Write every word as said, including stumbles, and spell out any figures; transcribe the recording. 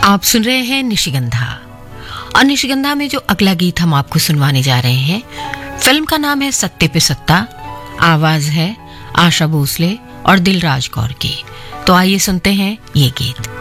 आप सुन रहे हैं निशिगंधा, और निशिगंधा में जो अगला गीत हम आपको सुनवाने जा रहे हैं, फिल्म का नाम है सत्ते पे सत्ता, आवाज है आशा भोसले और दिलराज कौर की। तो आइए सुनते हैं ये गीत।